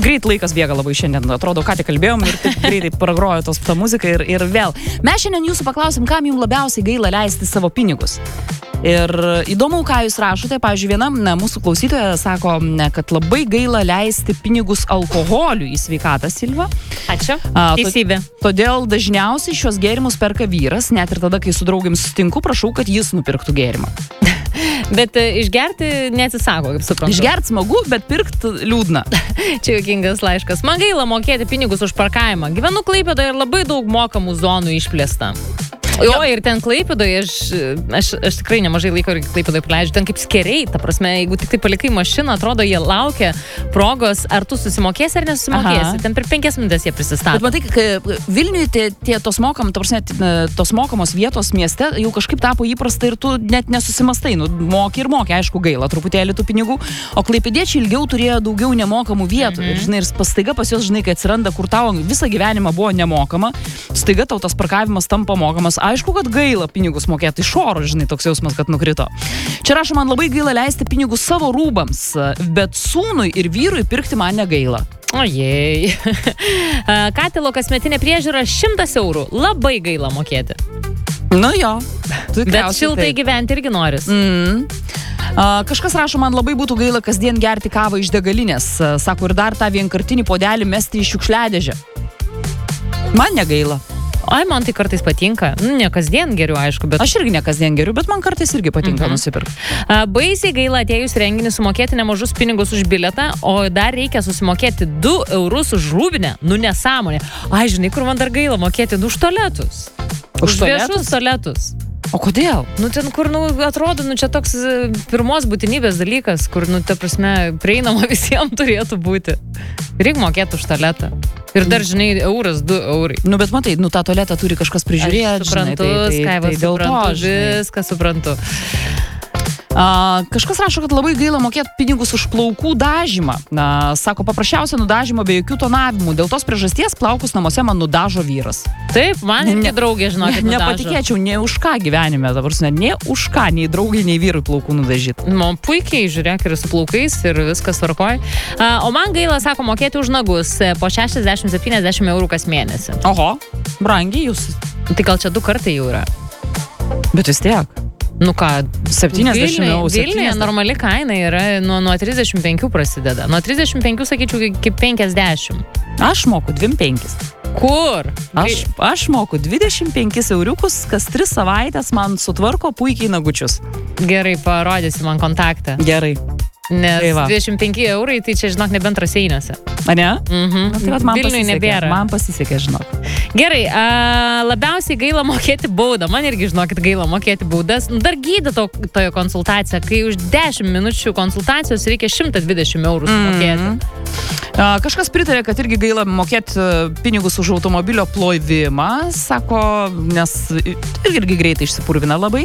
greit laikas bėga labai šiandien, atrodo, ką tik kalbėjom ir taip greitai pragrojo ta muzika ir vėl. Mes šiandien jūsų paklausim, kam jums labiausiai gaila leisti savo pinigus. Ir įdomu, ką jūs rašote. Pavyzdžiui, viena mūsų klausytoja sako, kad labai gaila leisti pinigus alkoholiui į sveikatą, Silva. Ačiū. Teisybė. Todėl dažniausiai šios gėrimus perka vyras, net ir tada, kai su draugėms sutinku, prašau, kad jis nupirktų gėrimą. Bet išgerti neatsisako, kaip suprantu. Išgerti smagu, bet pirkt liūdna. Čia juokingas laiškas. Man gaila mokėti pinigus už parkavimą. Gyvenu Klaipėdoje ir labai daug mokamų zonų išplėsta. Jo, ir ten Klaipėdoje, aš tikrai nemažai laiko Klaipėdoje praleidžiu, ten kaip skeriai, ta prasme, jeigu tik tai palikai mašiną, atrodo, jie laukia progos, ar tu susimokėsi ar nesusimokėsi. Ten per 5 minutės jie prisistato. Bet matai, Vilniuje tos mokamos vietos mieste jau kažkaip tapo įprasta ir tu net nesusimastai, moki, aišku, gaila truputėlį tų pinigų, o klaipėdiečiai ilgiau turėjo daugiau nemokamų vietų. Ir, žinai, ir staiga pas juos, žinai, kai atsiranda, kur tau visą gyvenimą buvo nemokama, staiga tau tas parkavimas tampa mokamas. Aišku, kad gaila pinigus mokėti iš oro, žinai, toks jausmas, kad nukrito. Čia rašo, man labai gaila leisti pinigus savo rūbams, bet sūnui ir vyrui pirkti man negaila. Ojei. Katilo kasmetinė priežiūra 100 eurų. Labai gaila mokėti. Nu jo. Bet šiltai gyventi irgi noris. Kažkas rašo, man labai būtų gaila kasdien gerti kavą iš degalinės. Sako, ir dar tą vienkartinį puodelį mesti į šiukšliadėžę. Man negaila. Ai, man tai kartais patinka. Ne kasdien geriu, aišku, bet... Aš irgi ne kasdien geriu, bet man kartais irgi patinka nusipirkti. Baisiai gaila atėjus renginį sumokėti nemažus pinigus už bilietą, o dar reikia susimokėti 2 eurus už rūbinę. Nesąmonė. Ai, žinai, kur man dar gaila mokėti? Už tualetus. Už viešus tualetus. O kodėl? Ten, kur, atrodo, čia toks pirmos būtinybės dalykas, kur, ta prasme, prieinama visiems turėtų būti. Reikia mokėti už tualetą. Ir dar, žinai, 2 eurai. Bet matai, tą tualetą turi kažkas prižiūrėti. Aš suprantu, Skaiva, suprantu, viską suprantu. Kažkas rašo, kad labai gaila mokėti pinigus už plaukų dažymą. Sako, paprasčiausia nudažymo be jokių tonavimų. Dėl tos priežasties plaukus namuose man nudažo vyras. Taip, man irgi draugė, žinokit, nudažo. Nepatikėčiau, ne už ką gyvenime, dabar ne už ką, nei draugai, nei vyrui plaukų nudažyti. Puikiai, žiūrėk, ir su plaukais, ir viskas tvarkoj. O man gaila, sako, mokėti už nagus po 60-70 eurų kas mėnesį. Oho, brangiai jūs. Tai gal čia 2 kartai jau yra. Bet vis tiek. Ką, 70 eurų. Vilniuje normali kaina yra nuo 35 prasideda. Nuo 35, sakyčiau, iki 50. Aš moku 25. Kur? Aš moku 25 euriukus, kas 3 savaitės man sutvarko puikiai nagučius. Gerai, parodysi man kontaktą. Gerai. Nes 25 eurai, tai čia, žinok, nebent Raseiniuose. A ne? Vilniui nebėra. Man pasisekė, žinok. Gerai, labiausiai gaila mokėti baudą. Man irgi, žinokit, gaila mokėti baudas. Dar gydytojo konsultacija, kai už 10 minučių konsultacijos reikia 120 eurų sumokėti. Kažkas pritarė, kad irgi gaila mokėti pinigus už automobilio plovimą, sako, nes irgi greitai išsipurvina labai.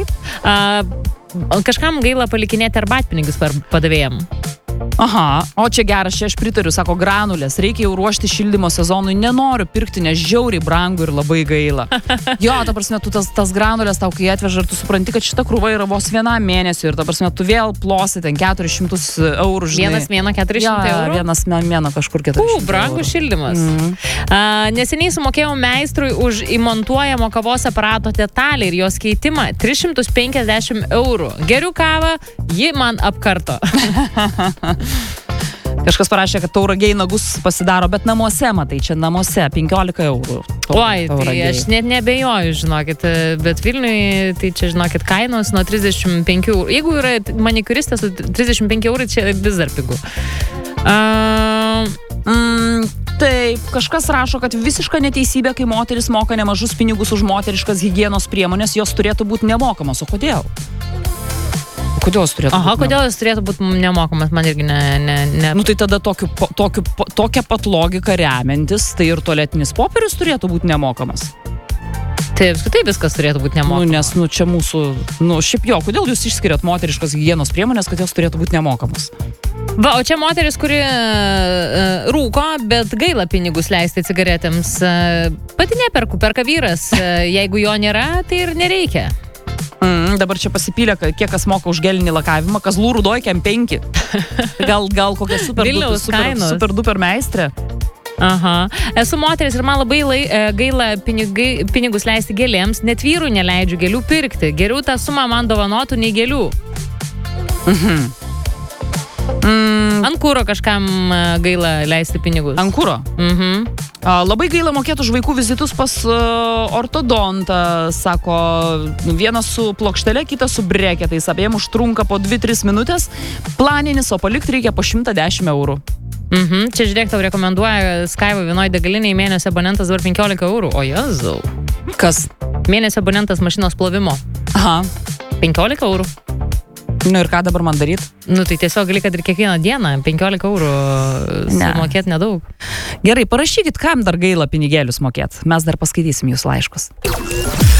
Kažkam gaila palikinėti arbatpinigius padavėjam. Aha, o čia geras, čia aš pritariu, sako, granulės, reikia jau ruošti šildymo sezonui, nenoriu pirkti, nes žiauriai brangu ir labai gaila. Jo, ta prasme, tu tas granulės tau, kai atveža, ir tu supranti, kad šita krūva yra vos 1 mėnesiui, ir ta prasme, tu vėl plosi ten 400 eurų, žinai. Vienas mėno 400 eurų? Vienas mėno kažkur 400 brangu šildymas. Neseniai sumokėjau meistrui už įmontuojamo kavos aparato detalę ir jos keitimą 350 eurų. Geriu kavą, ji man apkarto. Kažkas parašė, kad Tauragiai nagus pasidaro, bet namuose, matai, čia namuose 15 eurų. Oi, tai aš net nebejoju, žinokit, bet Vilniui, tai čia, žinokit, kainos nuo 35 eurų. Jeigu yra manikuristės, 35 eurų, čia vis dar pigu. Taip, kažkas rašo, kad visiška neteisybė, kai moteris moka nemažus pinigus už moteriškas higienos priemonės, jos turėtų būti nemokamos. O kodėl? Kodėl jis turėtų būti? Kodėl jis turėtų būti nemokamas, man irgi ne. Tai tada tokia pat logika remiantis, tai ir tualetinis popierius turėtų būti nemokamas. Taip, viskas turėtų būti nemokamas. Nes, čia mūsų, šiaip jo, kodėl jūs išskiriat moteriškas higienos priemonės, kad jos turėtų būti nemokamas? O čia moteris, kuri rūko, bet gaila pinigus leisti cigaretėms. Pati neperku, perka vyras. Jeigu jo nėra, tai ir nereikia. Dabar čia pasipylė, kiek kas moka už gelinį lakavimą, Kazlų Rūdoj kem 5. Gal kokia super duper meistrė. Aha. Esu moteris ir man labai gaila pinigus leisti gėlėms, net vyrui neleidžiu gėlių pirkti. Geriau tą sumą man dovanotų nei gėlių. Ant kuro kažkam gaila leisti pinigus. Ant kuro? Labai gaila mokėti už vaikų vizitus pas ortodontą, sako, vienas su plokštelė, kitas su breketais. Abiem užtrunka po 2-3 minutės, planinis, o palikti reikia po 110 eurų. Čia žiūrėk, tau rekomenduoja Skaivo vienoje degalinėje mėnesio abonentas dabar 15 eurų. O jėzau. Kas? Mėnesio abonentas mašinos plovimo. Aha. 15 eurų. Nu ir ką dabar man daryti? Nu tai tiesiog gali, kad ir kiekvieną dieną 15 eurų sumokėti nedaug. Gerai, parašykit, kam dar gaila pinigėlius mokėti. Mes dar paskaitysim jūsų laiškus.